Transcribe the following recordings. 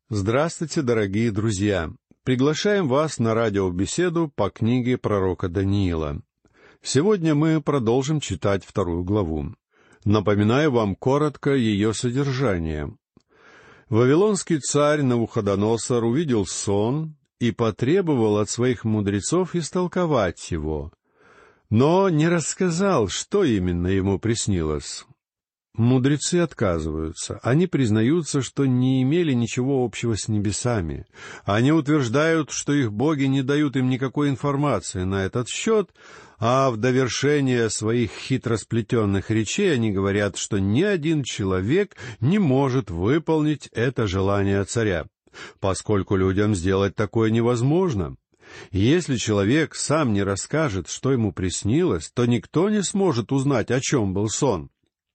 Здравствуйте, дорогие друзья! Приглашаем вас на радиобеседу по книге пророка Даниила. Сегодня мы продолжим читать 2 главу. Напоминаю вам коротко ее содержание. Вавилонский царь Навуходоносор увидел сон и потребовал от своих мудрецов истолковать его, но не рассказал, что именно ему приснилось. Мудрецы отказываются. Они признаются, что не имели ничего общего с небесами. Они утверждают, что их боги не дают им никакой информации на этот счет, а в довершение своих хитросплетенных речей они говорят, что ни один человек не может выполнить это желание царя, поскольку людям сделать такое невозможно. Если человек сам не расскажет, что ему приснилось, то никто не сможет узнать, о чем был сон.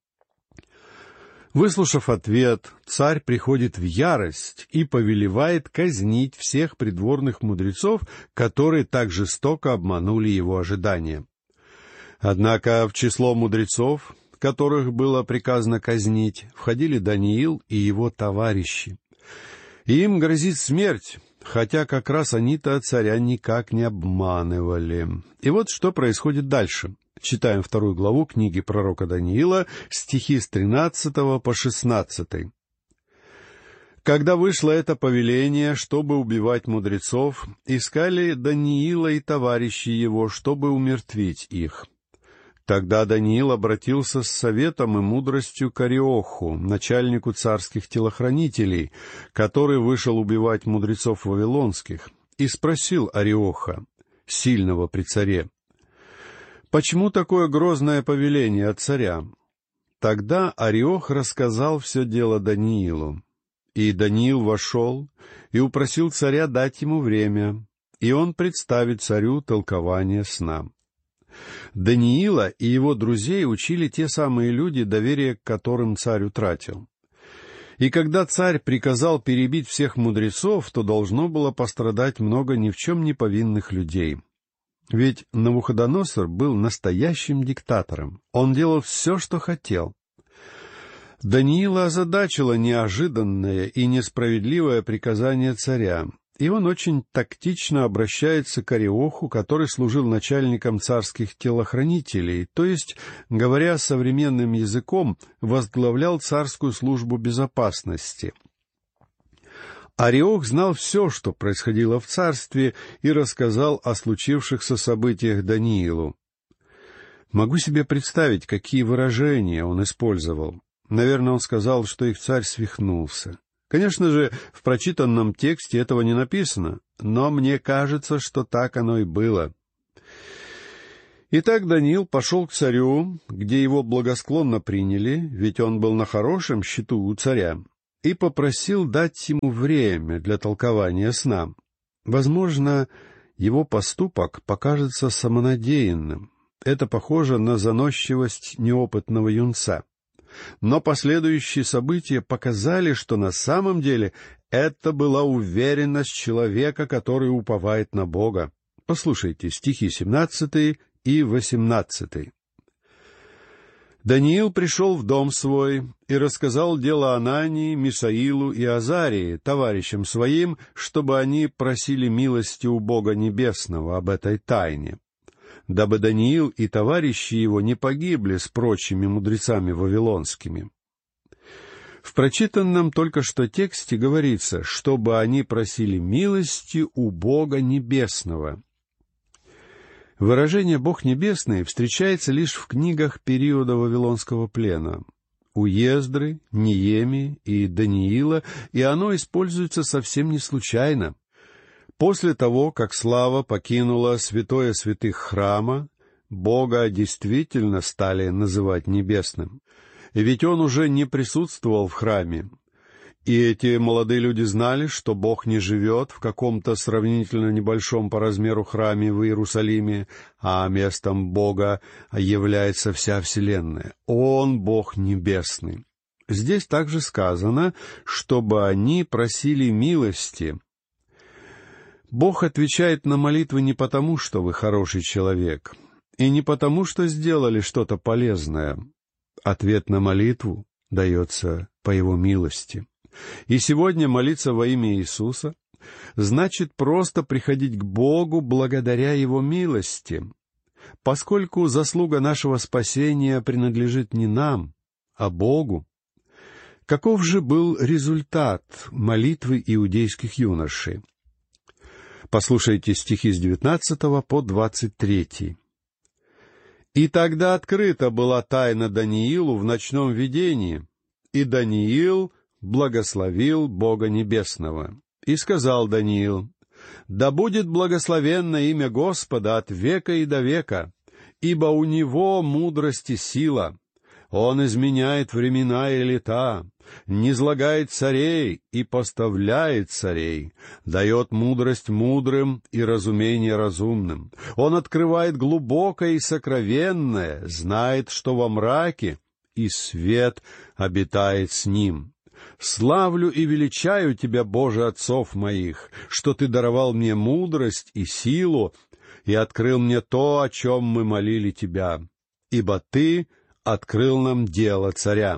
Выслушав ответ, царь приходит в ярость и повелевает казнить всех придворных мудрецов, которые так жестоко обманули его ожидания. Однако в число мудрецов, которых было приказано казнить, входили Даниил и его товарищи. И им грозит смерть, хотя как раз они-то царя никак не обманывали. И вот что происходит дальше. Читаем 2 главу книги пророка Даниила, стихи с 13 по 16. «Когда вышло это повеление, чтобы убивать мудрецов, искали Даниила и товарищи его, чтобы умертвить их. Тогда Даниил обратился с советом и мудростью к Ариоху, начальнику царских телохранителей, который вышел убивать мудрецов вавилонских, и спросил Ариоха, сильного при царе: «Почему такое грозное повеление от царя?» Тогда Ариох рассказал все дело Даниилу. И Даниил вошел и упросил царя дать ему время, и он представит царю толкование сна. Даниила и его друзей учили те самые люди, доверие к которым царь утратил. И когда царь приказал перебить всех мудрецов, то должно было пострадать много ни в чем не повинных людей. Ведь Навуходоносор был настоящим диктатором. Он делал все, что хотел. Даниила озадачило неожиданное и несправедливое приказание царя, и он очень тактично обращается к Ариоху, который служил начальником царских телохранителей, то есть, говоря современным языком, возглавлял царскую службу безопасности. Ариох знал все, что происходило в царстве, и рассказал о случившихся событиях Даниилу. Могу себе представить, какие выражения он использовал. Наверное, он сказал, что их царь свихнулся. Конечно же, в прочитанном тексте этого не написано, но мне кажется, что так оно и было. Итак, Даниил пошел к царю, где его благосклонно приняли, ведь он был на хорошем счету у царя, и попросил дать ему время для толкования сна. Возможно, его поступок покажется самонадеянным. Это похоже на заносчивость неопытного юнца. Но последующие события показали, что на самом деле это была уверенность человека, который уповает на Бога. Послушайте стихи 17 и 18. «Даниил пришел в дом свой и рассказал дело Анании, Мисаилу и Азарии, товарищам своим, чтобы они просили милости у Бога Небесного об этой тайне, дабы Даниил и товарищи его не погибли с прочими мудрецами вавилонскими». В прочитанном только что тексте говорится, чтобы они просили милости у Бога Небесного. Выражение «Бог Небесный» встречается лишь в книгах периода Вавилонского плена. У Ездры, Неемии и Даниила, и оно используется совсем не случайно. После того, как слава покинула святое святых храма, Бога действительно стали называть небесным. Ведь Он уже не присутствовал в храме. И эти молодые люди знали, что Бог не живет в каком-то сравнительно небольшом по размеру храме в Иерусалиме, а местом Бога является вся вселенная. Он Бог небесный. Здесь также сказано, чтобы они просили милости. Бог отвечает на молитвы не потому, что вы хороший человек, и не потому, что сделали что-то полезное. Ответ на молитву дается по Его милости. И сегодня молиться во имя Иисуса значит просто приходить к Богу благодаря Его милости, поскольку заслуга нашего спасения принадлежит не нам, а Богу. Каков же был результат молитвы иудейских юношей? Послушайте стихи с 19 по 23. «И тогда открыта была тайна Даниилу в ночном видении, и Даниил благословил Бога Небесного. И сказал Даниил: да будет благословенно имя Господа от века и до века, ибо у Него мудрость и сила. Он изменяет времена и лета, низлагает царей и поставляет царей, дает мудрость мудрым и разумение разумным. Он открывает глубокое и сокровенное, знает, что во мраке, и свет обитает с ним. Славлю и величаю Тебя, Боже отцов моих, что Ты даровал мне мудрость и силу, и открыл мне то, о чем мы молили Тебя, ибо Ты открыл нам дело царя».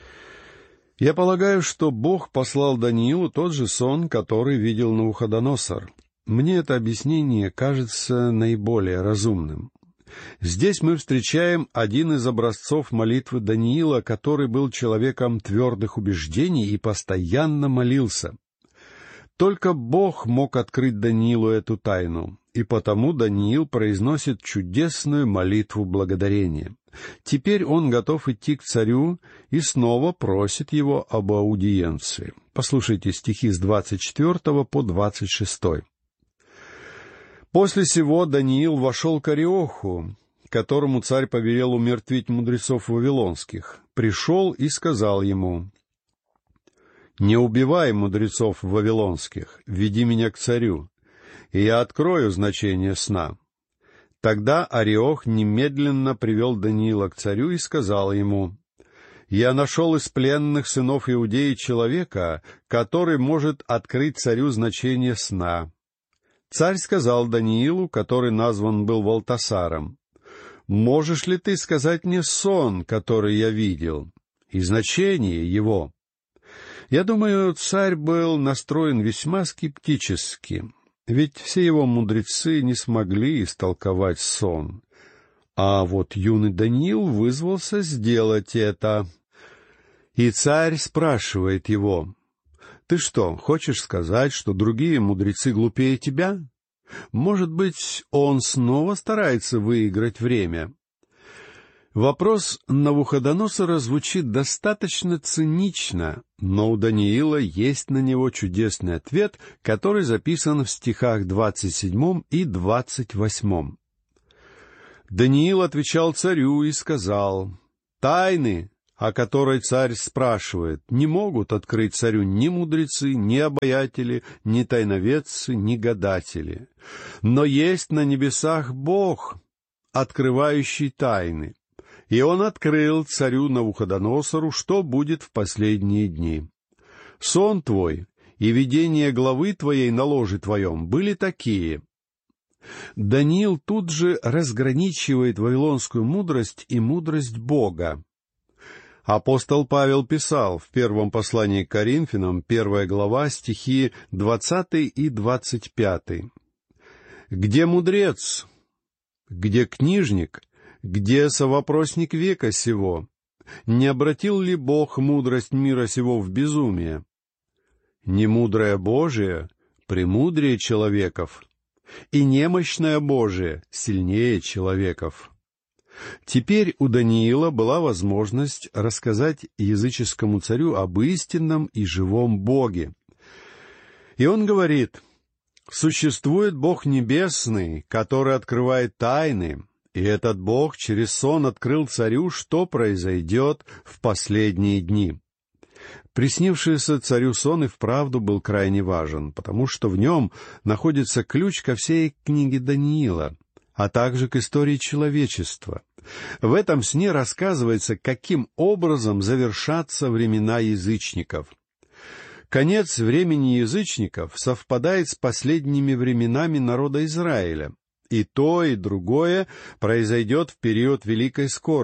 Я полагаю, что Бог послал Даниилу тот же сон, который видел Навуходоносор. Мне это объяснение кажется наиболее разумным. Здесь мы встречаем один из образцов молитвы Даниила, который был человеком твердых убеждений и постоянно молился. Только Бог мог открыть Даниилу эту тайну, и потому Даниил произносит чудесную молитву благодарения. Теперь он готов идти к царю и снова просит его об аудиенции. Послушайте стихи с 24 по 26. «После сего Даниил вошел к Ариоху, которому царь повелел умертвить мудрецов вавилонских. Пришел и сказал ему: не убивай мудрецов вавилонских, веди меня к царю, и я открою значение сна». Тогда Ариох немедленно привел Даниила к царю и сказал ему: «Я нашел из пленных сынов Иудеи человека, который может открыть царю значение сна». Царь сказал Даниилу, который назван был Валтасаром: «Можешь ли ты сказать мне сон, который я видел, и значение его?» Я думаю, царь был настроен весьма скептически, ведь все его мудрецы не смогли истолковать сон. А вот юный Даниил вызвался сделать это. И царь спрашивает его: «Ты что, хочешь сказать, что другие мудрецы глупее тебя? Может быть, он снова старается выиграть время?» Вопрос Навуходоносора звучит достаточно цинично, но у Даниила есть на него чудесный ответ, который записан в стихах 27 и 28. Даниил отвечал царю и сказал: «Тайны, о которой царь спрашивает, не могут открыть царю ни мудрецы, ни обаятели, ни тайноведцы, ни гадатели. Но есть на небесах Бог, открывающий тайны. И он открыл царю Навуходоносору, что будет в последние дни. Сон твой и видение главы твоей на ложе твоем были такие». Даниил тут же разграничивает вавилонскую мудрость и мудрость Бога. Апостол Павел писал в первом послании к Коринфянам, 1 глава, стихи 20 и 25. «Где мудрец? Где книжник? Где совопросник века сего? Не обратил ли Бог мудрость мира сего в безумие? Немудрое Божие премудрее человеков, и немощное Божие сильнее человеков». Теперь у Даниила была возможность рассказать языческому царю об истинном и живом Боге. И он говорит: «Существует Бог небесный, который открывает тайны, и этот Бог через сон открыл царю, что произойдет в последние дни». Приснившийся царю сон и вправду был крайне важен, потому что в нем находится ключ ко всей книге Даниила, а также к истории человечества. В этом сне рассказывается, каким образом завершатся времена язычников. Конец времени язычников совпадает с последними временами народа Израиля, и то, и другое произойдет в период великой скорби.